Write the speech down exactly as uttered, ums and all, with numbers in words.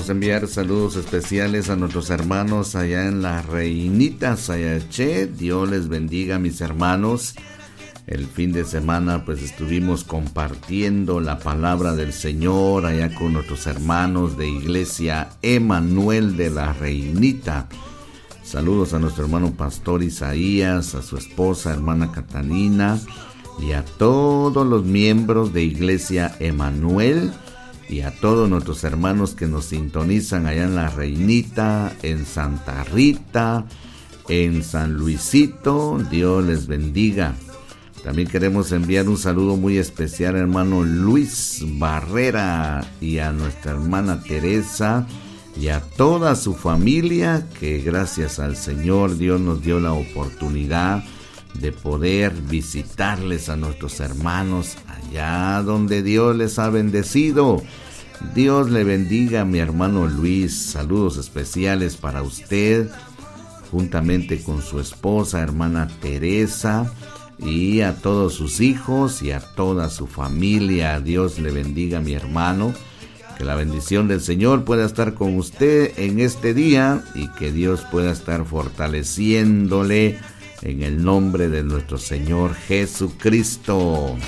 Queremos enviar saludos especiales a nuestros hermanos allá en la Reinita, Sayaché. Dios les bendiga, mis hermanos. El fin de semana pues estuvimos compartiendo la palabra del Señor allá con nuestros hermanos de Iglesia Emanuel de la Reinita. Saludos a nuestro hermano pastor Isaías, a su esposa hermana Catalina y a todos los miembros de Iglesia Emanuel y a todos nuestros hermanos que nos sintonizan allá en la Reinita, en Santa Rita, en San Luisito. Dios les bendiga. También queremos enviar un saludo muy especial al hermano Luis Barrera y a nuestra hermana Teresa y a toda su familia, que gracias al Señor Dios nos dio la oportunidad de poder visitarles a nuestros hermanos allá donde Dios les ha bendecido. Dios le bendiga a mi hermano Luis. Saludos especiales para usted, juntamente con su esposa, hermana Teresa, y a todos sus hijos y a toda su familia. Dios le bendiga a mi hermano. Que la bendición del Señor pueda estar con usted en este día y que Dios pueda estar fortaleciéndole en el nombre de nuestro Señor Jesucristo.